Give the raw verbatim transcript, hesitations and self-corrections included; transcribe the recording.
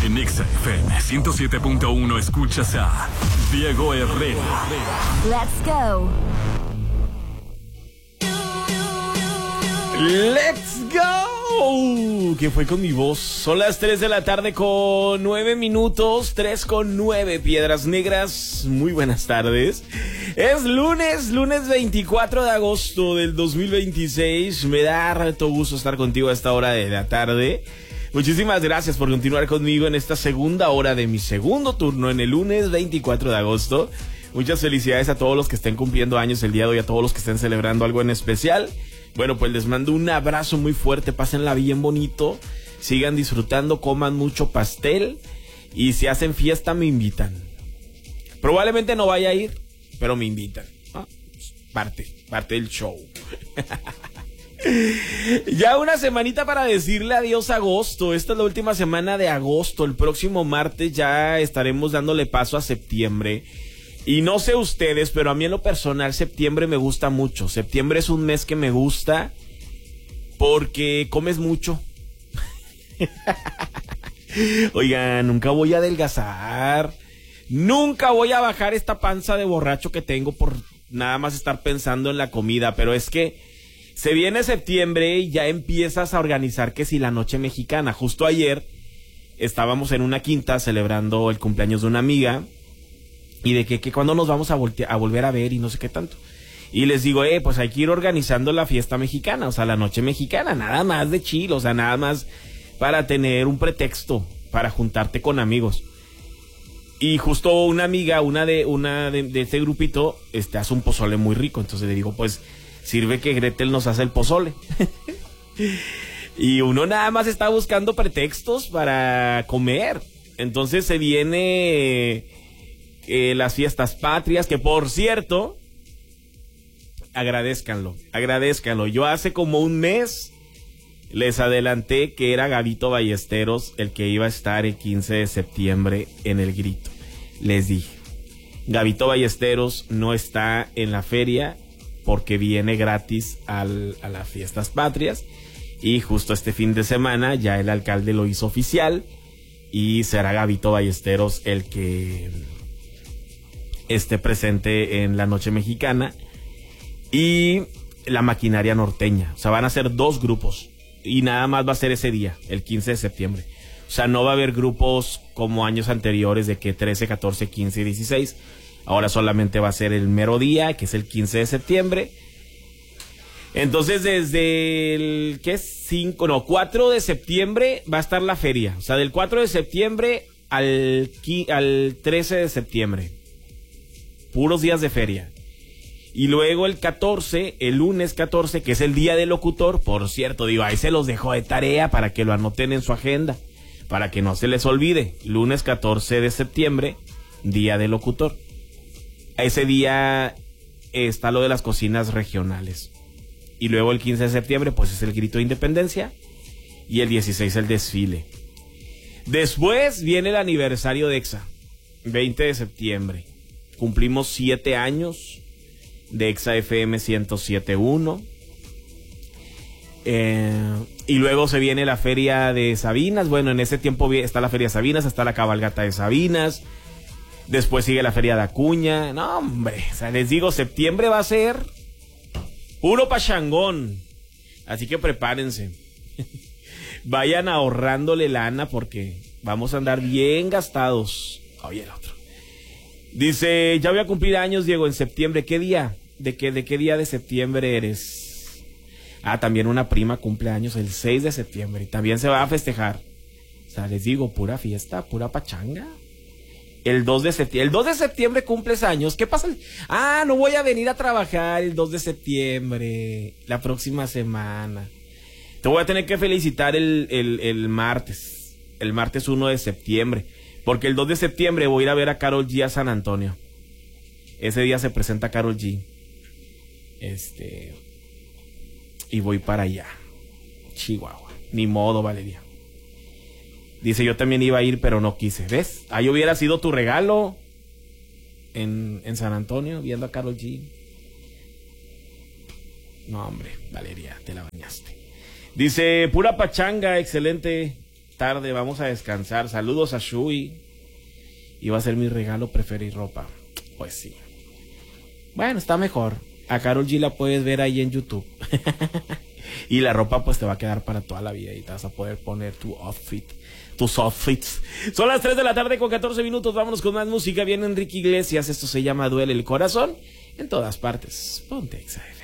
En Exa F M ciento siete punto uno escuchas a Diego Herrera. Let's go. Let's go. ¿Qué fue con mi voz? Son las tres de la tarde con nueve minutos. tres con nueve, Piedras Negras. Muy buenas tardes. Es lunes, lunes veinticuatro de agosto del dos mil veintiséis. Me da harto gusto estar contigo a esta hora de la tarde. Muchísimas gracias por continuar conmigo en esta segunda hora de mi segundo turno en el lunes veinticuatro de agosto. Muchas felicidades a todos los que estén cumpliendo años el día de hoy, a todos los que estén celebrando algo en especial. Bueno, pues les mando un abrazo muy fuerte, pásenla bien bonito, sigan disfrutando, coman mucho pastel y si hacen fiesta me invitan. Probablemente no vaya a ir, pero me invitan. ¿Ah? Parte, parte del show. Ya una semanita para decirle adiós a agosto. Esta es la última semana de agosto. El próximo martes ya estaremos dándole paso a septiembre. Y no sé ustedes, pero a mí en lo personal septiembre me gusta mucho. Septiembre es un mes que me gusta porque comes mucho. Oigan, nunca voy a adelgazar. Nunca voy a bajar esta panza de borracho que tengo por nada más estar pensando en la comida. Pero es que se viene septiembre y ya empiezas a organizar que si la noche mexicana. Justo ayer estábamos en una quinta celebrando el cumpleaños de una amiga. Y de que, que cuando nos vamos a, volte- a volver a ver y no sé qué tanto. Y les digo, eh, pues hay que ir organizando la fiesta mexicana, o sea, la noche mexicana, nada más de chill, o sea, nada más para tener un pretexto para juntarte con amigos. Y justo una amiga, una de una de, de este grupito, este hace un pozole muy rico, entonces le digo, pues sirve que Gretel nos hace el pozole. Y uno nada más está buscando pretextos para comer. Entonces se viene Eh, las fiestas patrias, que por cierto, agradézcanlo, agradézcanlo. Yo hace como un mes les adelanté que era Gabito Ballesteros el que iba a estar el quince de septiembre en el Grito. Les dije, Gabito Ballesteros no está en la feria porque viene gratis al, a las fiestas patrias y justo este fin de semana ya el alcalde lo hizo oficial y será Gabito Ballesteros el que esté presente en la noche mexicana y la maquinaria norteña. O sea, van a ser dos grupos y nada más va a ser ese día, el quince de septiembre. O sea, no va a haber grupos como años anteriores de que trece, catorce, quince y dieciséis. Ahora solamente va a ser el mero día, que es el quince de septiembre. Entonces, desde el, ¿qué es? cinco, no, cuatro de septiembre va a estar la feria. O sea, del cuatro de septiembre al, al trece de septiembre. Puros días de feria. Y luego el catorce, el lunes catorce, que es el día del locutor. Por cierto, digo, ahí se los dejo de tarea para que lo anoten en su agenda, para que no se les olvide. Lunes catorce de septiembre, día del locutor. Ese día está lo de las cocinas regionales. Y luego el quince de septiembre, pues es el grito de independencia. Y el dieciséis el desfile. Después viene el aniversario de Exa, veinte de septiembre. Cumplimos siete años de Exa F M ciento siete punto uno. Eh, y luego se viene la feria de Sabinas. Bueno, en ese tiempo está la feria de Sabinas, está la cabalgata de Sabinas. Después sigue la feria de Acuña. No, hombre, o sea, les digo, septiembre va a ser puro pachangón. Así que prepárense. Vayan ahorrándole lana porque vamos a andar bien gastados. Oye, el otro. Dice, ya voy a cumplir años, Diego, en septiembre. ¿Qué día? ¿De qué, de qué día de septiembre eres? Ah, también una prima cumple años el seis de septiembre y también se va a festejar. O sea, les digo, pura fiesta, pura pachanga. El dos de septiembre, el dos de septiembre cumples años. ¿Qué pasa? Ah, no voy a venir a trabajar el dos de septiembre, la próxima semana. Te voy a tener que felicitar el, el, el martes, el martes uno de septiembre. Porque el dos de septiembre voy a ir a ver a Karol G a San Antonio. Ese día se presenta Karol G. Este. Y voy para allá. Chihuahua. Ni modo, Valeria. Dice, yo también iba a ir, pero no quise. ¿Ves? Ahí hubiera sido tu regalo. En, en San Antonio, viendo a Karol G. No, hombre, Valeria, te la bañaste. Dice, pura pachanga, excelente. tarde, vamos a descansar. Saludos a Shui. Iba a ser mi regalo, preferir ropa. Pues sí. Bueno, está mejor. A Karol G la puedes ver ahí en YouTube. Y la ropa pues te va a quedar para toda la vida y te vas a poder poner tu outfit, tus outfits. Son las tres de la tarde con catorce minutos. Vámonos con más música. Viene Enrique Iglesias. Esto se llama Duele el Corazón. En todas partes. Ponte Exa F M.